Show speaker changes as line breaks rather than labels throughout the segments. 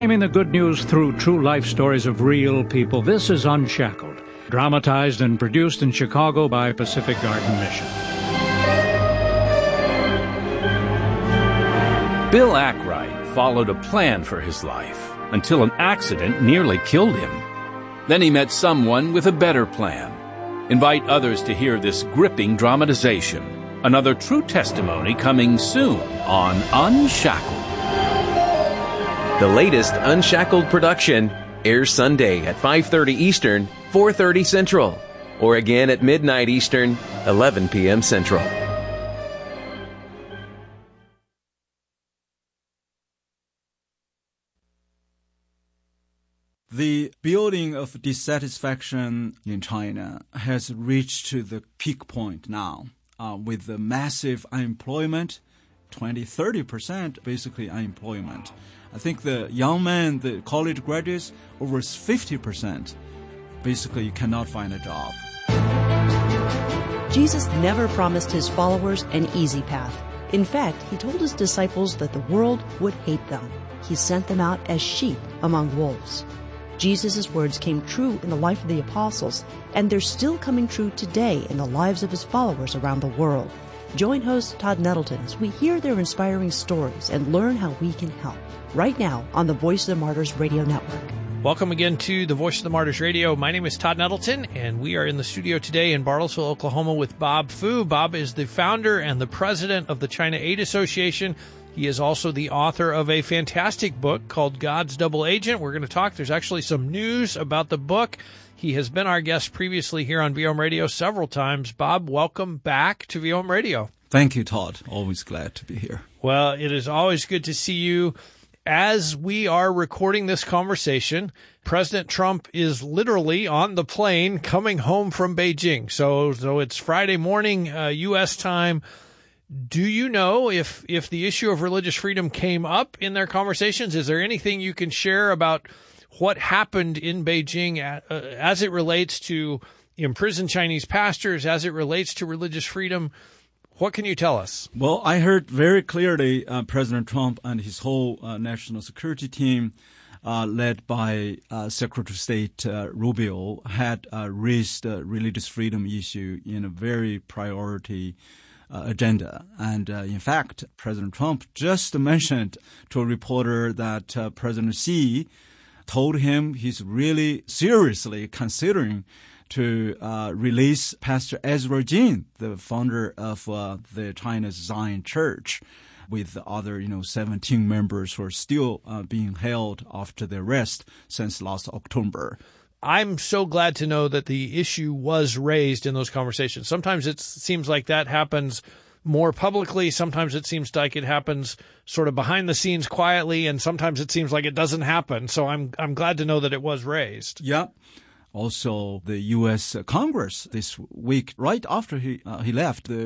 Aiming the good news through true life stories of real people, this is Unshackled, dramatized and produced in Chicago by Pacific Garden Mission.
Bill Ackright followed a plan for his life until an accident nearly killed him. Then he met someone with a better plan. Invite others to hear this gripping dramatization. Another true testimony coming soon on Unshackled.
The latest Unshackled production airs Sunday at 5:30 Eastern, 4:30 Central, or again at midnight Eastern, 11 p.m. Central.
The building of dissatisfaction in China has reached to the peak point now, with the massive unemployment, 20-30% basically unemployment. I think the young men, the college graduates, over 50%, basically you cannot find a job.
Jesus never promised his followers an easy path. In fact, he told his disciples that the world would hate them. He sent them out as sheep among wolves. Jesus' words came true in the life of the apostles, and they're still coming true today in the lives of his followers around the world. Join host Todd Nettleton as we hear their inspiring stories and learn how we can help. Right now on the Voice of the Martyrs Radio Network.
Welcome again to the Voice of the Martyrs Radio. My name is Todd Nettleton, and we are in the studio today in Bartlesville, Oklahoma with Bob Fu. Bob is the founder and the president of the China Aid Association. He is also the author of a fantastic book called God's Double Agent. We're going to talk. There's actually some news about the book. He has been our guest previously here on VOM Radio several times. Bob, welcome back to VOM Radio.
Thank you, Todd. Always glad to be here.
Well, it is always good to see you. As we are recording this conversation, President Trump is literally on the plane coming home from Beijing. So it's Friday morning, U.S. time. Do you know if the issue of religious freedom came up in their conversations? Is there anything you can share about what happened in Beijing as it relates to imprisoned Chinese pastors, as it relates to religious freedom? What can you tell us?
Well, I heard very clearly President Trump and his whole national security team, led by Secretary of State Rubio, had raised the religious freedom issue in a very priority agenda. And in fact, President Trump just mentioned to a reporter that President Xi told him he's really seriously considering to release Pastor Ezra Jin, the founder of the China's Zion Church, with the other 17 members who are still being held after the arrest since last October.
I'm so glad to know that the issue was raised in those conversations. Sometimes it seems like that happens more publicly. Sometimes it seems like it happens sort of behind the scenes quietly, and sometimes it seems like it doesn't happen. So I'm glad to know that it was raised.
Yeah. Also, the U.S. Congress this week, right after he left, the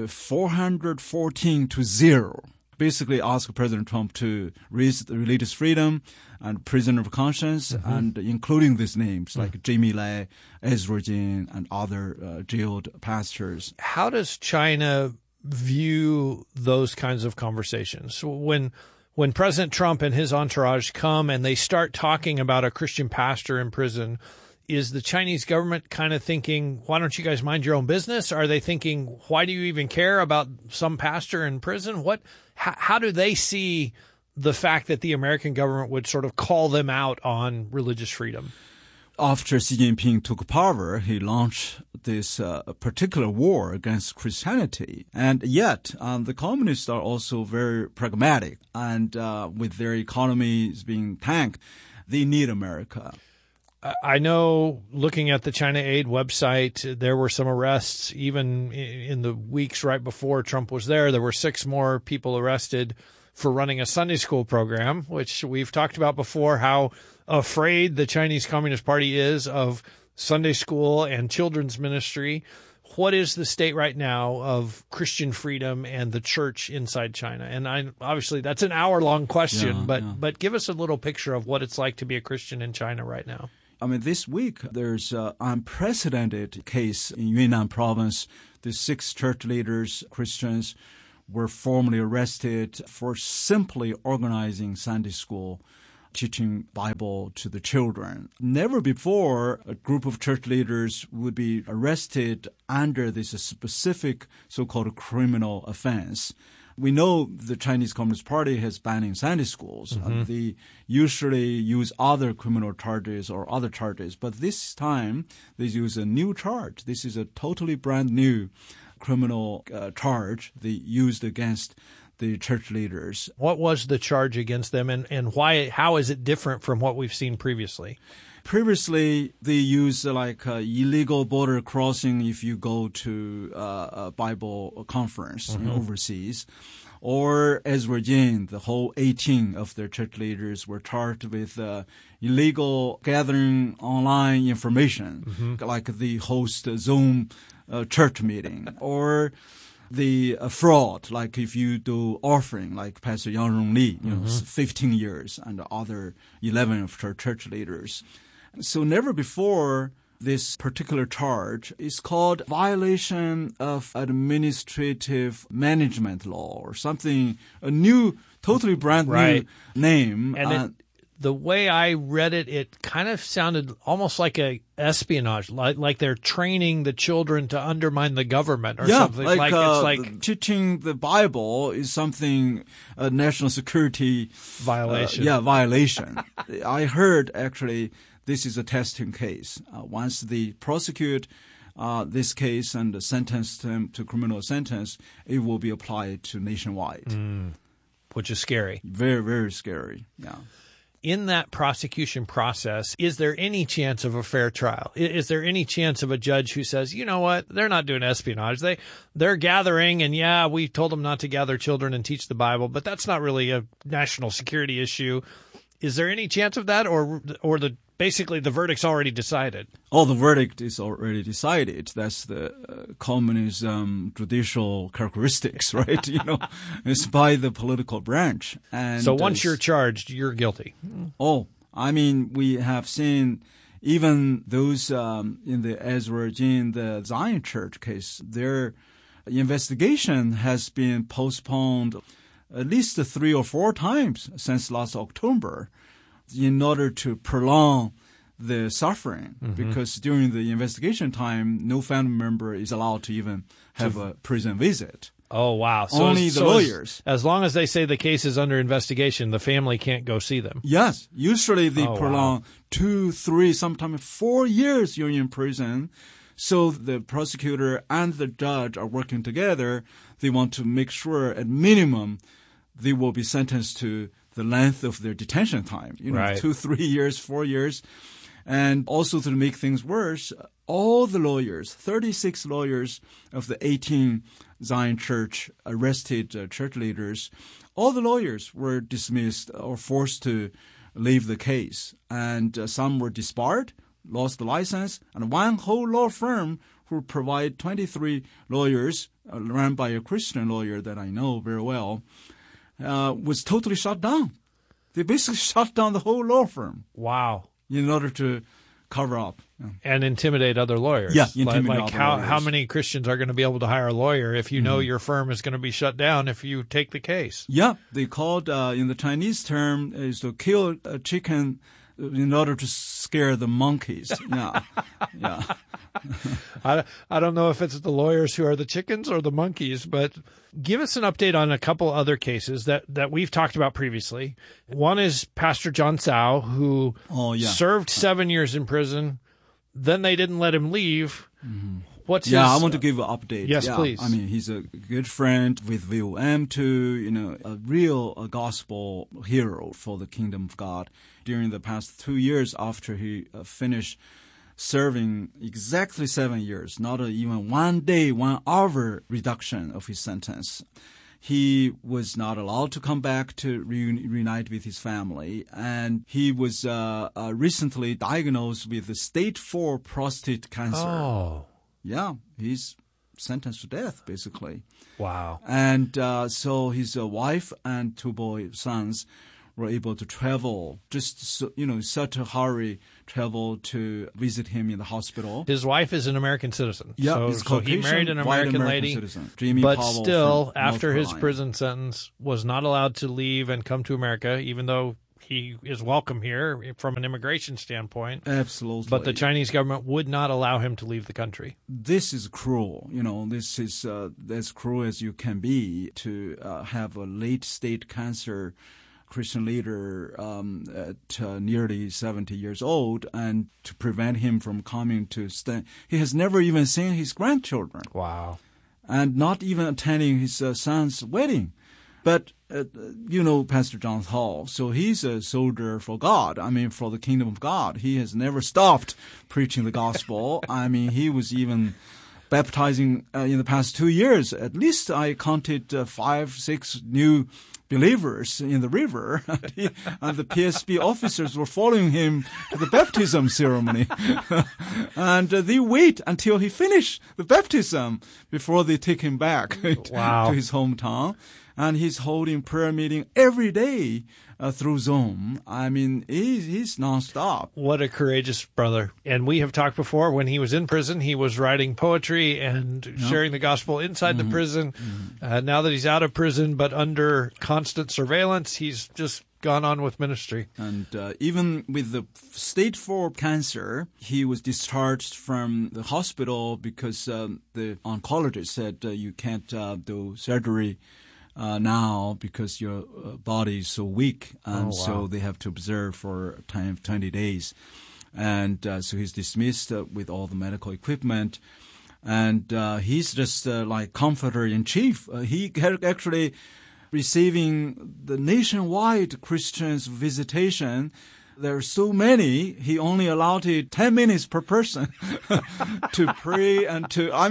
414-0 basically asked President Trump to raise the religious freedom and prisoner of conscience, and including these names like Jamie Lai, Ezra Jin, and other jailed pastors.
How does China view those kinds of conversations? When President Trump and his entourage come and they start talking about a Christian pastor in prison, is the Chinese government kind of thinking, why don't you guys mind your own business? Are they thinking, why do you even care about some pastor in prison? How do they see the fact that the American government would sort of call them out on religious freedom?
After Xi Jinping took power, he launched this particular war against Christianity. And yet, the communists are also very pragmatic. And with their economies being tanked, they need America.
I know, looking at the China Aid website, there were some arrests even in the weeks right before Trump was there. There were 6 more people arrested for running a Sunday school program, which we've talked about before, how afraid the Chinese Communist Party is of Sunday school and children's ministry. What is the state right now of Christian freedom and the church inside China? And obviously that's an hour-long question, but give us a little picture of what it's like to be a Christian in China right now.
I mean, this week there's an unprecedented case in Yunnan province. The 6 church leaders, Christians, were formally arrested for simply organizing Sunday school teaching Bible to the children. Never before a group of church leaders would be arrested under this specific so-called criminal offense. We know the Chinese Communist Party has banning Sunday schools. They usually use other criminal charges or other charges, but this time they use a new charge. This is a totally brand new criminal charge they used against the church leaders.
What was the charge against them, and why? How is it different from what we've seen previously?
Previously, they used illegal border crossing if you go to a Bible conference overseas. Or as Virginia, the whole 18 of their church leaders were charged with illegal gathering online information, like the host Zoom church meeting. Or the fraud, like if you do offering, like Pastor Yang Rongli, 15 years, and the other 11 of her church leaders. So never before this particular charge is called violation of administrative management law or something, a new, totally brand new name.
And the way I read it, it kind of sounded almost like a espionage, like they're training the children to undermine the government or something.
It's like teaching the Bible is something a national security
violation.
Violation. I heard actually this is a testing case. Once they prosecute this case and sentence them to criminal sentence, it will be applied to nationwide.
Which is scary.
Very, very scary. Yeah.
In that prosecution process, is there any chance of a fair trial? Is there any chance of a judge who says, you know what, they're not doing espionage. They're gathering, and we told them not to gather children and teach the Bible, but that's not really a national security issue. Is there any chance of that, or basically the verdict's already decided?
The verdict is already decided. That's the communism judicial characteristics, right? It's by the political branch. And
so once you're charged, you're guilty.
We have seen even those in the Ezra Jin, the Zion Church case, their investigation has been postponed at least 3 or 4 times since last October in order to prolong the suffering, because during the investigation time, no family member is allowed to even have a prison visit.
Oh, wow.
So only the lawyers.
As long as they say the case is under investigation, the family can't go see them.
Yes. Usually they prolong 2, 3, sometimes 4 years you're in prison. So the prosecutor and the judge are working together. They want to make sure at minimum they will be sentenced to the length of their detention time, 2, 3 years, 4 years. And also to make things worse, all the lawyers, 36 lawyers of the 18 Zion Church arrested church leaders, all the lawyers were dismissed or forced to leave the case. And some were disbarred, lost the license, and one whole law firm who provide 23 lawyers, run by a Christian lawyer that I know very well, was totally shut down. They basically shut down the whole law firm.
Wow.
In order to cover up.
And intimidate other lawyers.
Yeah, intimidate other lawyers.
How many Christians are going to be able to hire a lawyer if you know your firm is going to be shut down if you take the case?
Yeah, they called, in the Chinese term, is to kill a chicken in order to scare the monkeys. Yeah.
I don't know if it's the lawyers who are the chickens or the monkeys, but give us an update on a couple other cases that we've talked about previously. One is Pastor John Tsao, who served 7 years in prison. Then they didn't let him leave. What's his...
I want to give an update.
Yes, please.
I mean, he's a good friend with VOM too, a real gospel hero for the kingdom of God. During the past 2 years after he finished serving exactly 7 years, not even 1 day, 1 hour reduction of his sentence. He was not allowed to come back to reunite with his family, and he was recently diagnosed with stage 4 prostate cancer.
Oh.
Yeah, he's sentenced to death, basically.
Wow.
And so his wife and 2 sons were able to travel, such a hurry, travel to visit him in the hospital.
His wife is an American citizen.
Yeah,
so he married an American lady,
citizen, Jamie
but
Powell
still, after his prison sentence, was not allowed to leave and come to America, even though he is welcome here from an immigration standpoint.
Absolutely.
But the Chinese government would not allow him to leave the country.
This is cruel. This is as cruel as you can be to have a late stage cancer Christian leader at nearly 70 years old, and to prevent him from coming to stand. He has never even seen his grandchildren.
Wow.
And not even attending his son's wedding. But, Pastor John Hall, so he's a soldier for God. For the kingdom of God. He has never stopped preaching the gospel. He was even baptizing in the past 2 years. At least I counted 5-6 new believers in the river, and the PSB officers were following him to the baptism ceremony. And they wait until he finished the baptism before they take him back to his hometown. And he's holding prayer meeting every day through Zoom. He's nonstop. What
a courageous brother. And we have talked before, when he was in prison, he was writing poetry and sharing the gospel inside the prison. Now that he's out of prison, but under constant surveillance, he's just gone on with ministry.
And even with the stage 4 cancer, he was discharged from the hospital because the oncologist said you can't do surgery now because your body is so weak, and so they have to observe for a time of 20 days. And so he's dismissed with all the medical equipment, and he's just like comforter-in-chief. He actually receiving the nationwide Christians visitation. There are so many, he only allowed 10 minutes per person to pray and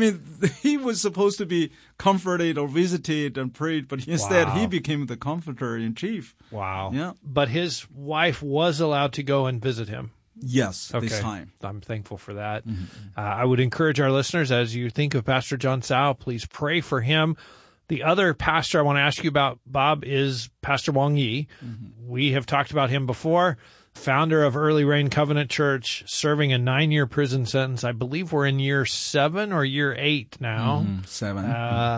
he was supposed to be comforted or visited and prayed, but instead he became the comforter-in-chief.
Wow.
Yeah.
But his wife was allowed to go and visit him.
Yes, this time.
I'm thankful for that. I would encourage our listeners, as you think of Pastor John Tsao, please pray for him. The other pastor I want to ask you about, Bob, is Pastor Wang Yi. We have talked about him before. Founder of Early Rain Covenant Church, serving a 9-year prison sentence. I believe we're in year 7 or year 8 now.
7.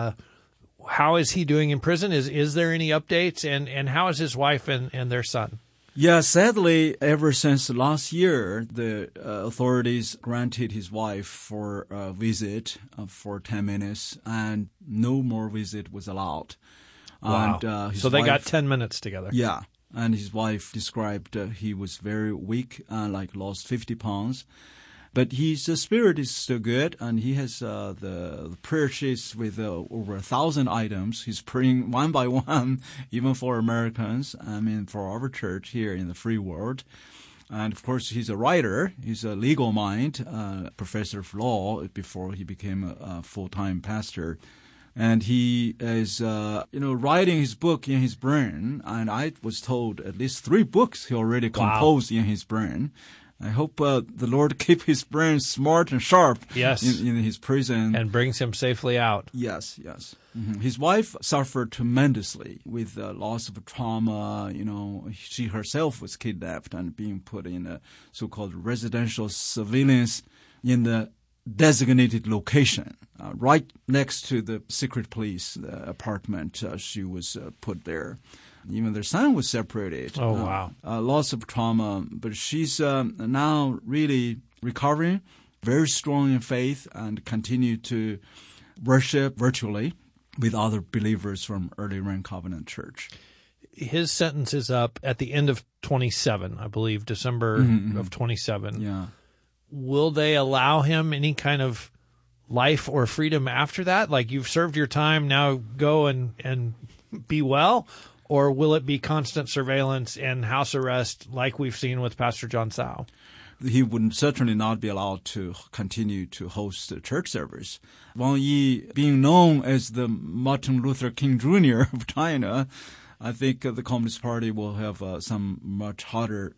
How is he doing in prison? Is there any updates? And how is his wife and their son?
Yeah, sadly, ever since last year, the authorities granted his wife for a visit for 10 minutes, and no more visit was allowed.
Wow.
And,
so they got 10 minutes together.
Yeah. And his wife described he was very weak, lost 50 pounds. But his spirit is still good, and he has the prayer sheets with over 1,000 items. He's praying one by one, even for Americans, for our church here in the free world. And, of course, he's a writer. He's a legal mind, professor of law before he became a full-time pastor. And he is, writing his book in his brain. And I was told at least 3 books he already composed in his brain. I hope the Lord keep his brain smart and sharp in his prison.
And brings him safely out.
Yes. His wife suffered tremendously with loss of trauma. She herself was kidnapped and being put in a so-called residential surveillance in the designated location, right next to the secret police apartment. She was put there. Even their son was separated.
Oh, wow.
Lots of trauma. But she's now really recovering, very strong in faith, and continue to worship virtually with other believers from Early Rain Covenant Church.
His sentence is up at the end of 27, I believe, December of 27.
Yeah.
Will they allow him any kind of life or freedom after that? Like, you've served your time, now go and be well? Or will it be constant surveillance and house arrest like we've seen with Pastor John Tsao?
He would certainly not be allowed to continue to host a church service. Wang Yi, being known as the Martin Luther King Jr. of China, I think the Communist Party will have some much harder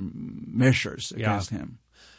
measures against him.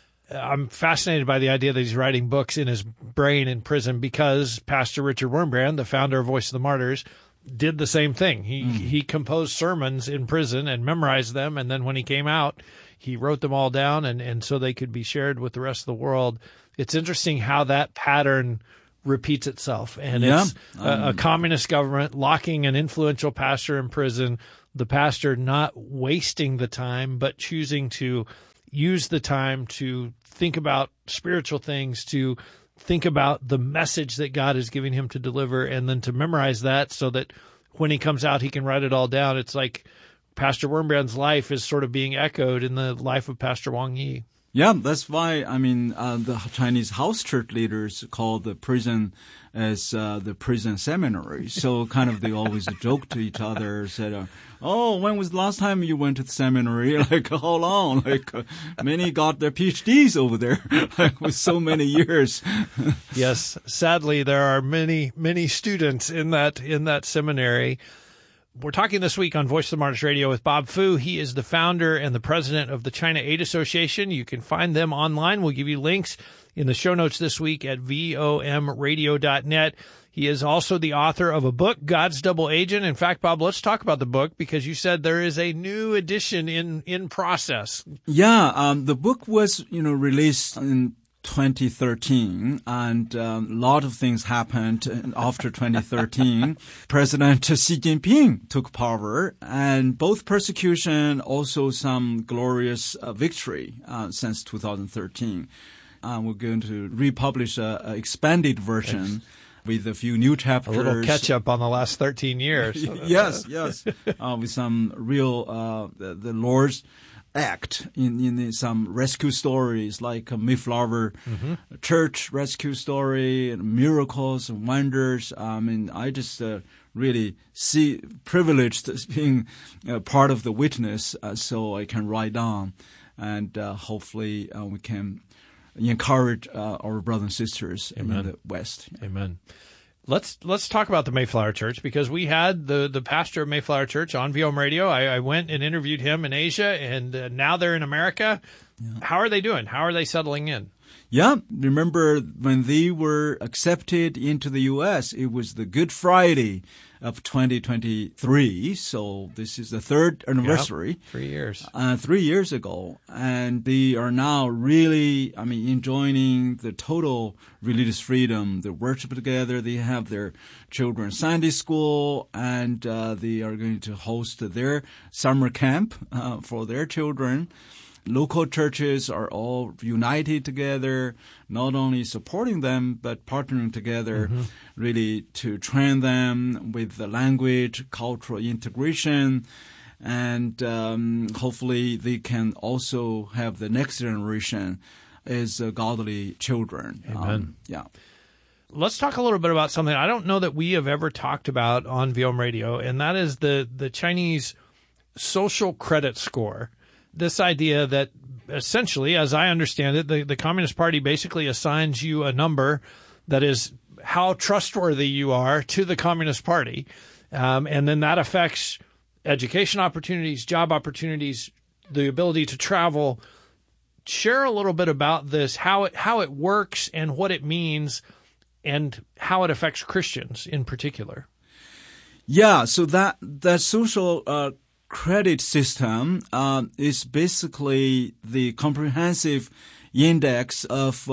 I'm fascinated by the idea that he's writing books in his brain in prison, because Pastor Richard Wurmbrand, the founder of Voice of the Martyrs, did the same thing. He composed sermons in prison and memorized them, and then when he came out, he wrote them all down, and so they could be shared with the rest of the world. It's interesting how that pattern repeats itself, and it's a communist government locking an influential pastor in prison, the pastor not wasting the time, but choosing to use the time to think about spiritual things, to think about the message that God is giving him to deliver, and then to memorize that so that when he comes out, he can write it all down. It's like Pastor Wurmbrand's life is sort of being echoed in the life of Pastor Wang Yi.
Yeah, that's why, the Chinese house church leaders call the prison as the prison seminary. So kind of they always joke to each other, said, oh, when was the last time you went to the seminary? Like, how long? Like, many got their PhDs over there, like, with so many years.
Yes, sadly, there are many, many students in that seminary. We're talking this week on Voice of the Martyrs Radio with Bob Fu. He is the founder and the president of the China Aid Association. You can find them online. We'll give you links in the show notes this week at vomradio.net. He is also the author of a book, God's Double Agent. In fact, Bob, let's talk about the book because you said there is a new edition in process.
Yeah, the book was, released in 2013, and a lot of things happened after 2013. President Xi Jinping took power, and both persecution, also some glorious victory since 2013. We're going to republish an expanded version with a few new chapters.
A little catch up on the last 13 years.
Yes. With some real, the Lord's act in some rescue stories like Mayflower Church rescue story and miracles and wonders. I just really privileged as being part of the witness, so I can write down, and hopefully we can encourage our brothers and sisters in the West.
Amen. Let's talk about the Mayflower Church, because we had the pastor of Mayflower Church on VM Radio. I went and interviewed him in Asia, and now they're in America. Yeah. How are they doing? How are they settling in?
Yeah, remember when they were accepted into the U.S., it was the Good Friday of 2023. So this is the third anniversary.
Yep, 3 years.
3 years ago. And they are now really, enjoying the total religious freedom. They worship together. They have their children's Sunday school, and they are going to host their summer camp for their children. Local churches are all united together, not only supporting them, but partnering together really to train them with the language, cultural integration, and hopefully they can also have the next generation as godly children.
Amen. Let's talk a little bit about something I don't know that we have ever talked about on VM Radio, and that is the Chinese social credit score. This idea that essentially, as I understand it, the Communist Party basically assigns you a number that is how trustworthy you are to the Communist Party. And then that affects education opportunities, job opportunities, the ability to travel. Share a little bit about this, how it works and what it means and how it affects Christians in particular.
Yeah, so that social credit system is basically the comprehensive index of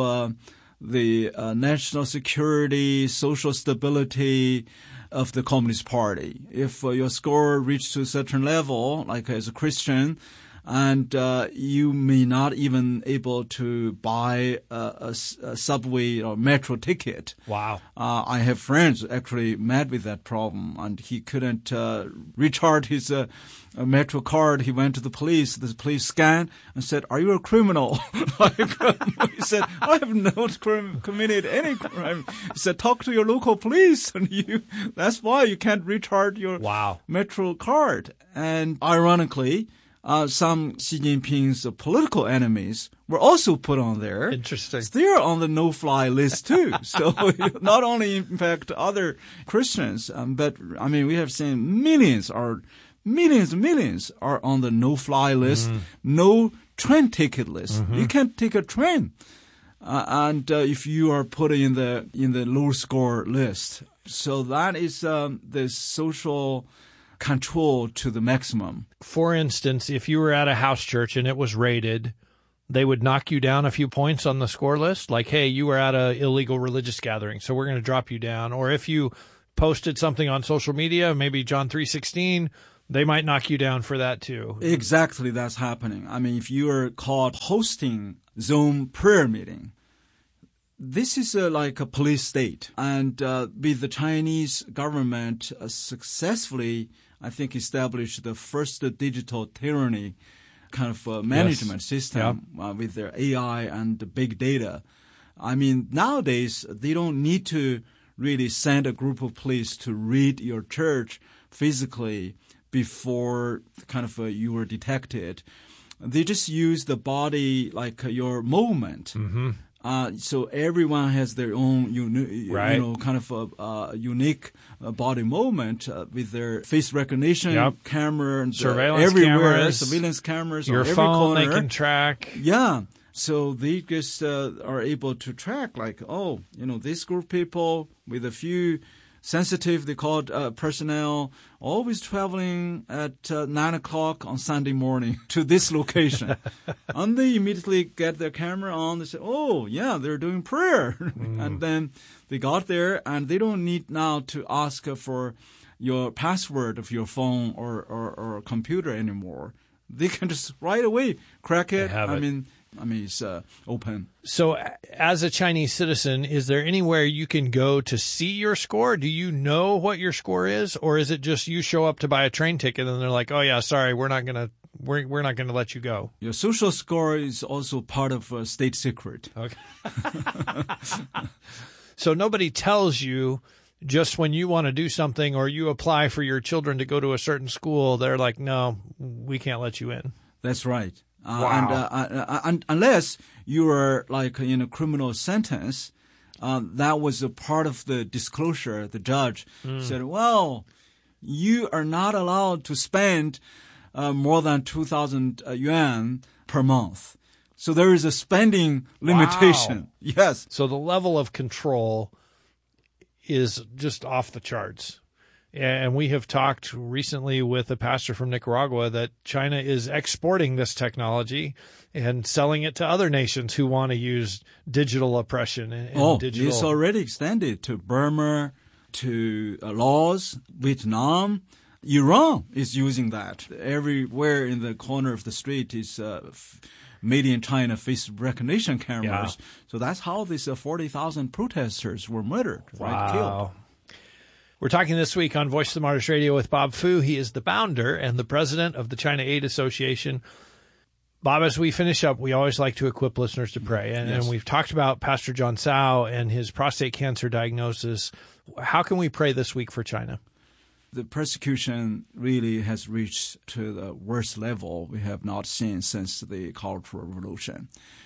the national security, social stability of the Communist Party. If your score reaches to a certain level, like as a Christian, and you may not even able to buy a subway or metro ticket.
Wow.
I have friends actually met with that problem, and he couldn't recharge his metro card. He went to the police scanned and said, "Are you a criminal?" He said, "I have not committed any crime." He said, "Talk to your local police, and that's why you can't recharge your metro card." And ironically, some Xi Jinping's political enemies were also put on there.
Interesting.
They're on the no-fly list too. So not only impact other Christians, but we have seen millions are on the no-fly list, no train ticket list. You can't take a train, and if you are put in the low score list. So that is the social control to the maximum.
For instance, if you were at a house church and it was raided, they would knock you down a few points on the score list. Like, hey, you were at an illegal religious gathering, so we're going to drop you down. Or if you posted something on social media, maybe John 3:16, They might knock you down for that too.
Exactly, that's happening. I mean, if you are caught hosting Zoom prayer meeting, this is like a police state. And with the Chinese government successfully, I think, established the first digital tyranny kind of management system with their AI and the big data. I mean, nowadays, they don't need to really send a group of police to raid your church physically before kind of you were detected. They just use the body, like your movement. Mm-hmm. So everyone has their own kind of unique body movement with their face recognition camera and
surveillance
everywhere,
cameras,
surveillance cameras,
your
on every
phone
corner.
They can track.
Yeah. So they just are able to track like, this group of people with a few sensitive, they call it personnel, always traveling at 9 o'clock on Sunday morning to this location. And they immediately get their camera on. They say, they're doing prayer. And then they got there, and they don't need now to ask for your password of your phone or computer anymore. They can just right away crack it. I mean, it's open.
So as a Chinese citizen, is there anywhere you can go to see your score? Do you know what your score is? Or is it just you show up to buy a train ticket and they're like, oh, yeah, sorry, we're not going to let you go?
Your social score is also part of a state secret.
Okay. So nobody tells you just when you want to do something or you apply for your children to go to a certain school, they're like, no, we can't let you in.
That's right.
Wow.
And unless you are like in a criminal sentence, that was a part of the disclosure. The judge said, well, you are not allowed to spend more than 2,000 yuan per month. So there is a spending limitation.
Wow.
Yes.
So the level of control is just off the charts. And we have talked recently with a pastor from Nicaragua that China is exporting this technology and selling it to other nations who want to use digital oppression.
It's already extended to Burma, to Laos, Vietnam. Iran is using that. Everywhere in the corner of the street is made in China face recognition cameras. Yeah. So that's how these 40,000 protesters were murdered, right? Killed.
We're talking this week on Voice of the Martyrs Radio with Bob Fu. He is the founder and the president of the China Aid Association. Bob, as we finish up, we always like to equip listeners to pray. And we've talked about Pastor John Tsao and his prostate cancer diagnosis. How can we pray this week for China?
The persecution really has reached to the worst level we have not seen since the Cultural Revolution.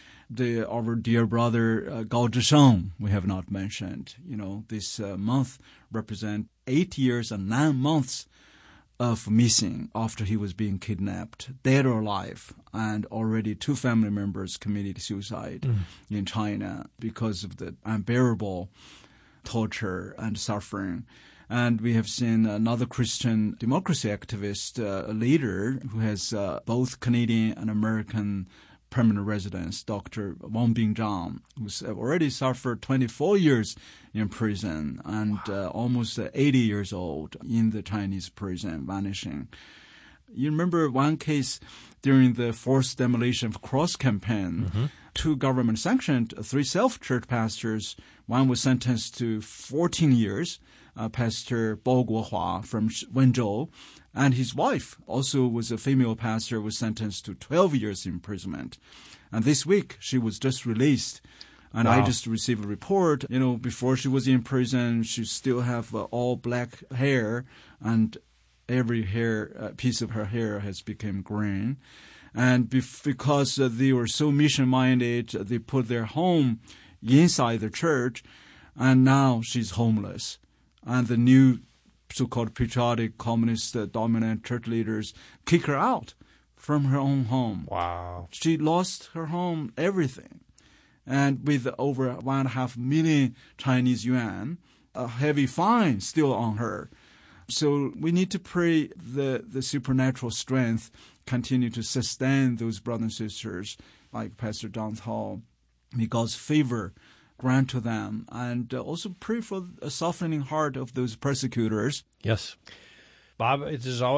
Our dear brother Gao Zhisheng, we have not mentioned. This month represent 8 years and 9 months of missing after he was being kidnapped, dead or alive, and already 2 family members committed suicide in China because of the unbearable torture and suffering. And we have seen another Christian democracy activist, a leader who has both Canadian and American permanent residence, Dr. Wang Bingzhang, who's already suffered 24 years in prison and almost 80 years old in the Chinese prison, vanishing. You remember one case during the forced demolition of Cross campaign, 2 government-sanctioned, 3 self-church pastors, one was sentenced to 14 years, Pastor Bao Guohua from Wenzhou, and his wife, also was a female pastor, was sentenced to 12 years imprisonment. And this week, she was just released. And I just received a report, before she was in prison, she still have all black hair, and every piece of her hair has become green. And because they were so mission-minded, they put their home inside the church, and now she's homeless. And the new so-called patriotic communist dominant church leaders kick her out from her own home.
Wow.
She lost her home, everything. And with over 1.5 million Chinese yuan, a heavy fine still on her. So we need to pray the supernatural strength continue to sustain those brothers and sisters like Pastor John Tsao. May God's favor grant to them, and also pray for a softening heart of those persecutors.
Yes. Bob, it is always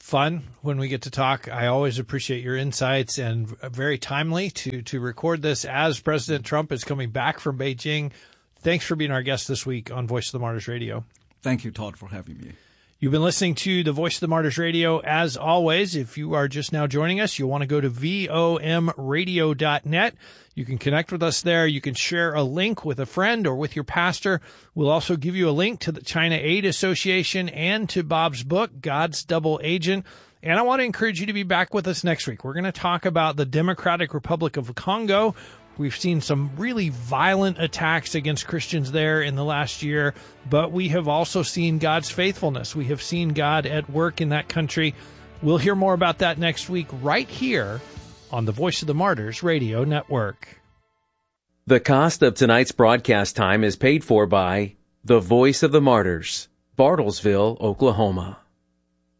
fun when we get to talk. I always appreciate your insights, and very timely to record this as President Trump is coming back from Beijing. Thanks for being our guest this week on Voice of the Martyrs Radio.
Thank you, Todd, for having me.
You've been listening to the Voice of the Martyrs Radio. As always, if you are just now joining us, you'll want to go to vomradio.net. You can connect with us there. You can share a link with a friend or with your pastor. We'll also give you a link to the China Aid Association and to Bob's book, God's Double Agent. And I want to encourage you to be back with us next week. We're going to talk about the Democratic Republic of Congo. We've seen some really violent attacks against Christians there in the last year, but we have also seen God's faithfulness. We have seen God at work in that country. We'll hear more about that next week right here on the Voice of the Martyrs Radio Network.
The cost of tonight's broadcast time is paid for by the Voice of the Martyrs, Bartlesville, Oklahoma.